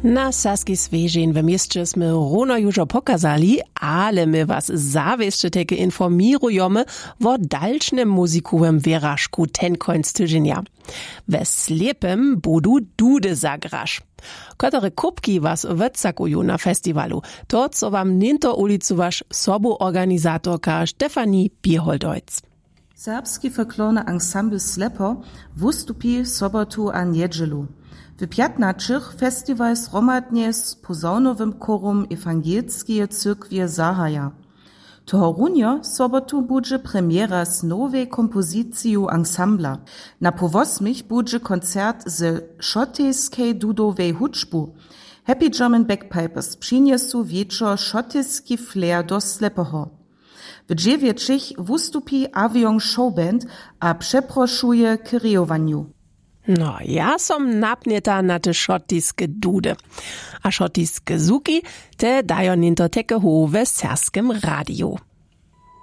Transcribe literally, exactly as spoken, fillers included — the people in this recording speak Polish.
Na Saski Svežin w mieście sme Rono już pokazali, ale my was zawieście takie informirujemy o dalszym muzikowym wyrażku ten końc tygodnia. We slepem budu dudy zagrasz. Które kubki was wycakują na festiwalu, to co wam ninto ulicowasz sobu organizatorka Stefanie Bierholdojc. Serbski folklorny ensemble Slepo wystupi sobotu a niedzielu. W piętnaczych festiwal zromadnie z posaunowym korum Ewangelskie Cyrkwie zahaja. Tohorunio sobotu budże premiera z nowej kompozyciju ensembla. Na powosmich budże koncert z szotejskiej dudowej huczbu. Happy German Bagpipers przyniesu wieczor szotejski flair do Slepoho. W dziewięciach wystupi Avion Showband a przeproszuje k rejowaniu. No, ja som napnieta na te šotiske dude. A šotiske zuki te dajo ninto teke ho v serskim radiju.